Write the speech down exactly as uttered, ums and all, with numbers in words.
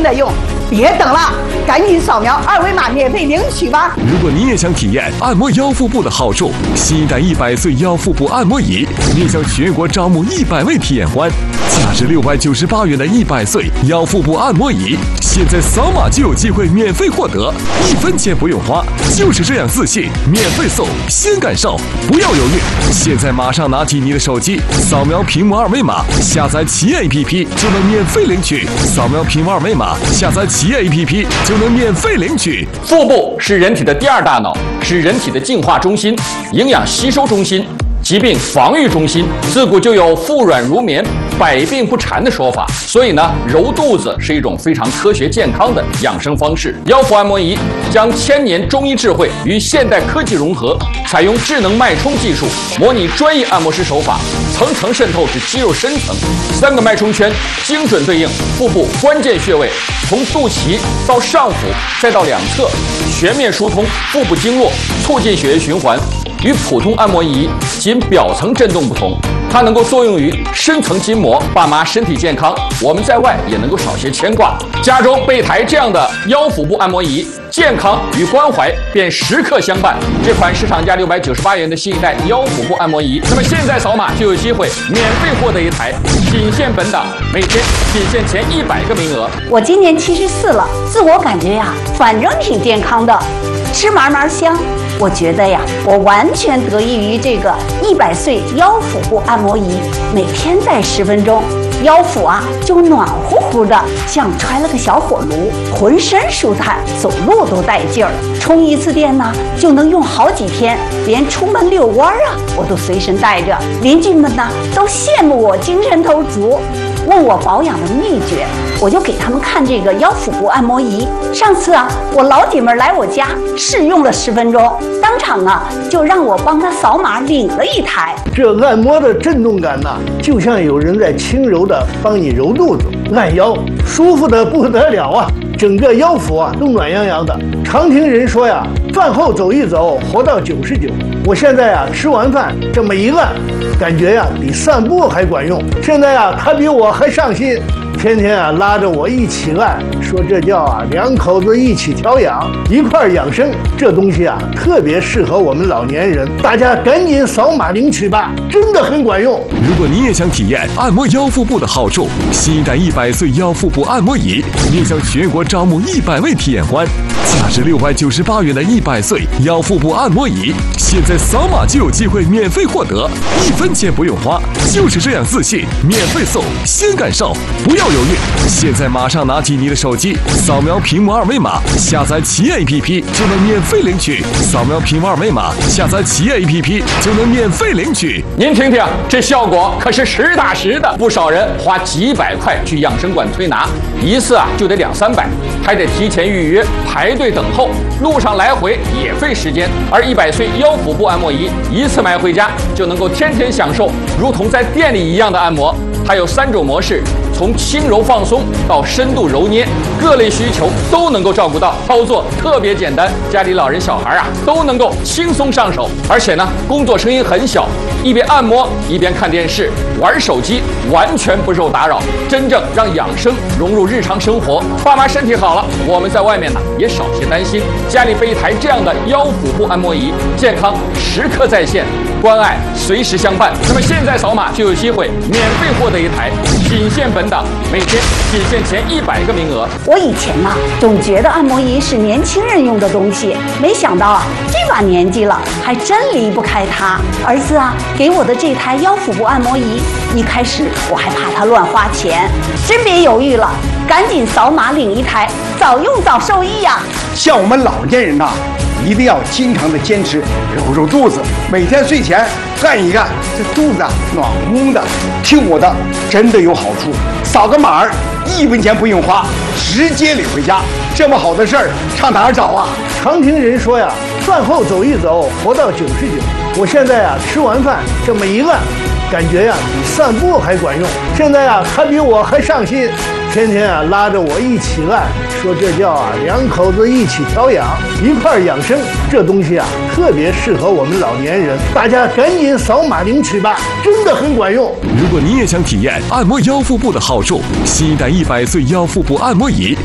的用。别等了，赶紧扫描二维码免费领取吧！ 如果你也想体验按摩腰腹部的好处，新一代一百岁腰腹部按摩仪面向全国招募一百位体验官，价值六百九十八元的一百岁腰腹部按摩仪，现在扫码就有机会免费获得，一分钱不用花，就是这样自信，免费送，先感受，不要犹豫，现在马上拿起你的手机，扫描屏幕二维码，下载企业 A P P 就能免费领取。扫描屏幕二维码，下载企业 A P P 就能免费领取。 腹部是人体的第二大脑，是人体的净化中心、营养吸收中心、疾病防御中心。自古就有腹软如绵、百病不缠的说法，所以呢，揉肚子是一种非常科学健康的养生方式。腰腹按摩仪将千年中医智慧与现代科技融合，采用智能脉冲技术，模拟专业按摩师手法，层层渗透至肌肉深层。三个脉冲圈精准对应腹部关键穴位，从肚脐到上腹再到两侧，全面疏通腹部经络，促进血液循环。与普通按摩仪仅表层震动不同，它能够作用于深层筋膜。爸妈身体健康，我们在外也能够少些牵挂。家中备台这样的腰腹部按摩仪，健康与关怀便时刻相伴。这款市场价六百九十八元的新一代腰腹部按摩仪，那么现在扫码就有机会免费获得一台，仅限本档，每天仅限前一百个名额。 我今年七十四了，自我感觉呀，反正挺健康的，吃嘛嘛香。我觉得呀，我完全得益于这个一百岁腰腹部按摩仪，每天戴十分钟，腰腹啊就暖乎乎的，像揣了个小火炉，浑身舒坦，走路都带劲儿。充一次电呢，就能用好几天，连出门遛弯啊，我都随身带着。邻居们呢都羡慕我精神头足，问我保养的秘诀，我就给他们看这个腰腹部按摩仪。上次啊，我老姐们来我家试用了十分钟，当场啊就让我帮她扫码领了一台。 这按摩的震动感呢，就像有人在轻柔的帮你揉肚子、按腰，舒服的不得了啊！整个腰腹啊都暖洋洋的。常听人说呀，饭后走一走，活到九十九。我现在啊吃完饭这么一按，感觉呀比散步还管用。现在啊他比我还上心，天天啊拉着我一起按，说这叫啊两口子一起调养，一块养生。这东西啊特别适合我们老年人，大家赶紧扫码领取吧，真的很管用。 如果你也想体验按摩腰腹部的好处，新一代一百岁腰腹部按摩仪面向全国招募一百位体验官，价值六百九十八元的一百岁腰腹部按摩仪，现在扫码就有机会免费获得，一分钱不用花，就是这样自信，免费送，先感受，不要犹豫，现在马上拿起你的手机，扫描屏幕二维码，下载企业 A P P 就能免费领取。扫描屏幕二维码，下载企业 A P P 就能免费领取。 您听听，这效果可是实打实的。不少人花几百块去养生馆推拿，一次啊就得两三百，还得提前预约，排队等候，路上来回也费时间。而一百岁腰腹部按摩仪，一次买回家就能够天天享受，如同在店里一样的按摩。它有三种模式，从轻柔放松到深度揉捏，各类需求都能够照顾到，操作特别简单，家里老人小孩啊都能够轻松上手。而且呢，工作声音很小，一边按摩一边看电视、玩手机，完全不受打扰，真正让养生融入日常生活。爸妈身体好了，我们在外面呢也少些担心。家里备一台这样的腰腹部按摩仪，健康时刻在线，关爱随时相伴。那么现在扫码就有机会免费获得一台，仅限本档，每天仅限前一百个名额。 我以前呢、啊、总觉得按摩仪是年轻人用的东西，没想到啊这把年纪了还真离不开它。儿子啊给我的这台腰腹部按摩仪，一开始我还怕它乱花钱，真别犹豫了，赶紧扫码领一台，早用早受益呀、啊！ 像我们老年人呐、啊，一定要经常的坚持揉揉肚子，每天睡前按一按，这肚子啊暖乎乎的。听我的，真的有好处。扫个码儿，一分钱不用花，直接领回家。这么好的事儿，上哪儿找啊？ 常听人说呀，饭后走一走，活到九十九。我现在啊吃完饭这么一按，感觉呀比散步还管用。现在啊他比我还上心，天天啊拉着我一起按，说这叫啊两口子一起调养，一块养生。这东西啊特别适合我们老年人，大家赶紧扫码领取吧，真的很管用。 如果你也想体验按摩腰腹部的好处，新一代一百岁腰腹部按摩仪